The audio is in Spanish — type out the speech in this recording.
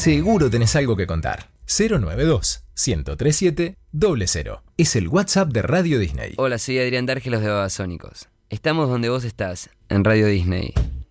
seguro tenés algo que contar. 092-1037-000. Es el WhatsApp de Radio Disney. Hola, soy Adrián Dárgelos de Babasónicos. Estamos donde vos estás, en Radio Disney.